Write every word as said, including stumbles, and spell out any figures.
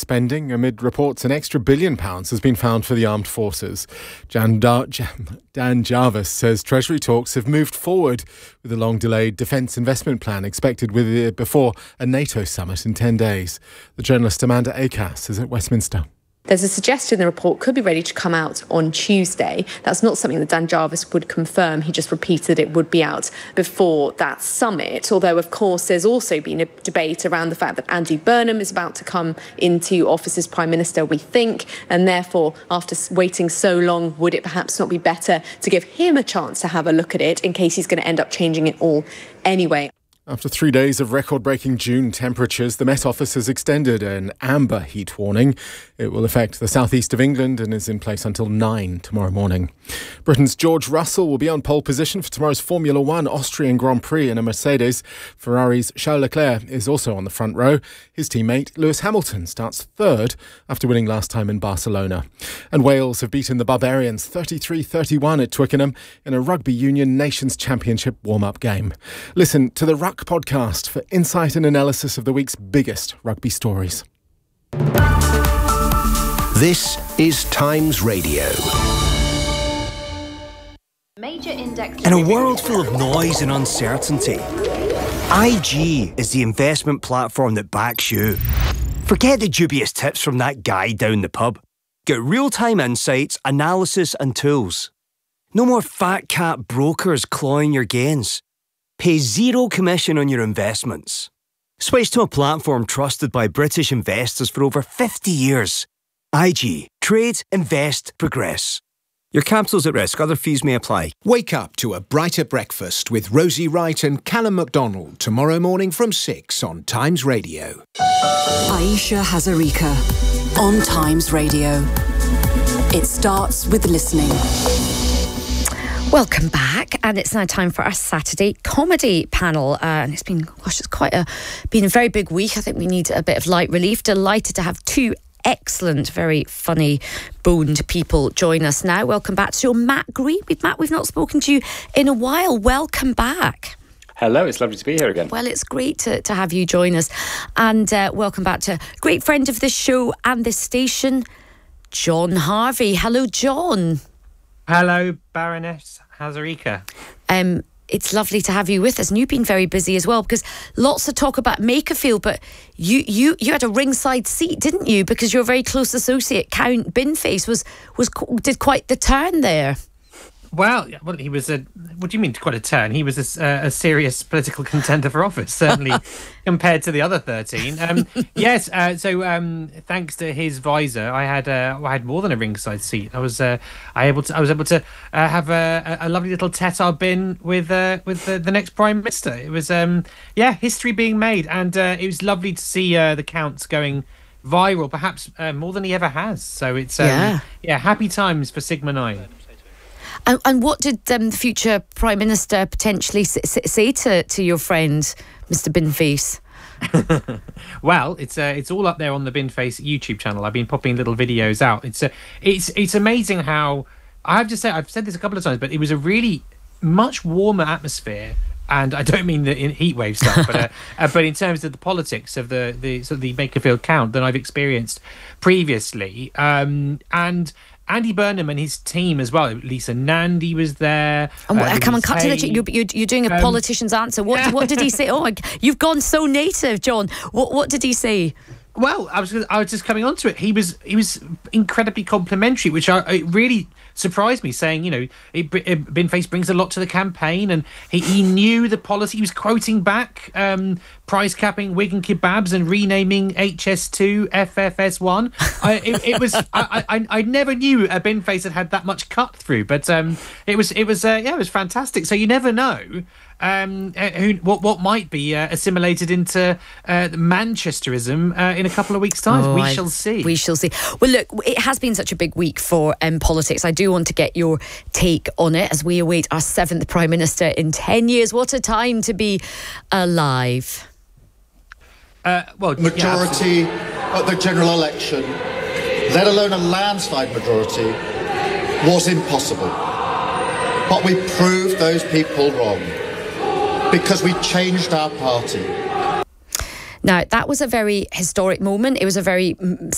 spending amid reports an extra billion pounds has been found for the armed forces. Jan Dar- Dan Jarvis says Treasury talks have moved forward with a long-delayed defence investment plan expected with uh, before a NATO summit in ten days. The journalist Amanda Acas is at Westminster. There's a suggestion the report could be ready to come out on Tuesday. That's not something that Dan Jarvis would confirm. He just repeated it would be out before that summit. Although, of course, there's also been a debate around the fact that Andy Burnham is about to come into office as Prime Minister, we think. And therefore, after waiting so long, would it perhaps not be better to give him a chance to have a look at it in case he's going to end up changing it all anyway? After three days of record-breaking June temperatures, the Met Office has extended an amber heat warning. It will affect the southeast of England and is in place until nine tomorrow morning. Britain's George Russell will be on pole position for tomorrow's Formula One Austrian Grand Prix in a Mercedes. Ferrari's Charles Leclerc is also on the front row. His teammate Lewis Hamilton starts third after winning last time in Barcelona. And Wales have beaten the Barbarians thirty-three thirty-one at Twickenham in a Rugby Union Nations Championship warm-up game. Listen to the Ruck podcast for insight and analysis of the week's biggest rugby stories. This is Times Radio. Major index. In a world full of noise and uncertainty, I G is the investment platform that backs you. Forget the dubious tips from that guy down the pub. Get real-time insights, analysis and tools. No more fat cat brokers clawing your gains. Pay zero commission on your investments. Switch to a platform trusted by British investors for over fifty years. I G. Trade, invest, progress. Your capital's at risk. Other fees may apply. Wake up to a brighter breakfast with Rosie Wright and Callum MacDonald tomorrow morning from six on Times Radio. Ayesha Hazarika on Times Radio. It starts with listening. Welcome back, and it's now time for our Saturday comedy panel. Uh, and it's been, gosh, it's quite a been a very big week. I think we need a bit of light relief. Delighted to have two excellent, very funny, boned people join us now. Welcome back to Matt Green. Matt, we've not spoken to you in a while. Welcome back. Hello, it's lovely to be here again. Well, it's great to, to have you join us. And uh, welcome back to a great friend of this show and this station, John Harvey. Hello, John. Hello, Baroness Hazarika. Um, it's lovely to have you with us, and you've been very busy as well, because lots of talk about Makerfield, but you you you had a ringside seat, didn't you? Because your very close associate Count Binface was was did quite the turn there. Well, well, he was a. What do you mean, quite a turn? He was a, a serious political contender for office, certainly compared to the other thirteen. Um, yes. Uh, so, um, thanks to his visor, I had uh, I had more than a ringside seat. I was uh, I able to I was able to uh, have a, a lovely little tete bin with uh, with the, the next Prime Minister. It was um, yeah, history being made, and uh, it was lovely to see uh, the Count's going viral, perhaps uh, more than he ever has. So it's um, yeah. yeah, happy times for Sigma Nine. And, and what did um, the future Prime Minister potentially s- s- say to, to your friend, Mister Binface? Well, it's uh, it's all up there on the Binface YouTube channel. I've been popping little videos out. It's uh, it's it's amazing how, I have to say, I've said this a couple of times, but it was a really much warmer atmosphere. And I don't mean the in heatwave stuff, but uh, uh, but in terms of the politics of the the sort of the Makerfield Count than I've experienced previously. Um, and Andy Burnham and his team as well. Lisa Nandy was there. And what, uh, come on, cut to the you're, you're, you're doing a um, politician's answer. What what did he say? Oh, you've gone so native, John. What what did he say? Well, I was I was just coming on to it. He was he was incredibly complimentary, which I it really surprised me, saying, you know, it, it, Binface brings a lot to the campaign, and he, he knew the policy. He was quoting back um, price capping Wigan kebabs and renaming H S two F F S one. I, it, it was I, I I never knew a Binface had had that much cut through, but um, it was it was uh, yeah, it was fantastic. So you never know. Um, uh, who, what what might be uh, assimilated into uh, Manchesterism uh, in a couple of weeks' time. Oh, we I, shall see. We shall see. Well, look, it has been such a big week for um, politics. I do want to get your take on it as we await our seventh Prime Minister in ten years. What a time to be alive. Uh, well, majority yeah, at the general election, let alone a landslide majority, was impossible. But we proved those people wrong, because we changed our party. Now, that was a very historic moment. It was a very